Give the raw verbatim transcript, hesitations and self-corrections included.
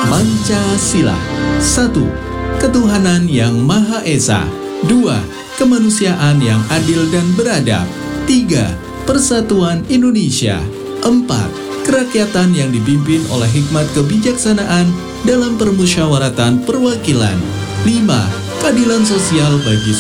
Pancasila. Satu, ketuhanan yang Maha Esa. Dua, kemanusiaan yang adil dan beradab. Tiga, persatuan Indonesia. Empat, kerakyatan yang dipimpin oleh hikmat kebijaksanaan dalam permusyawaratan perwakilan. Lima, keadilan sosial bagi